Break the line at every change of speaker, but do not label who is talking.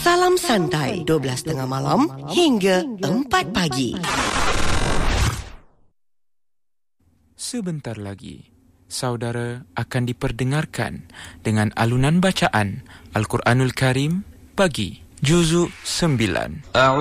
Salam santai 12.30 malam hingga 4 pagi.
Sebentar lagi, saudara akan diperdengarkan dengan alunan bacaan Al-Quranul Karim bagi Juzuk 9.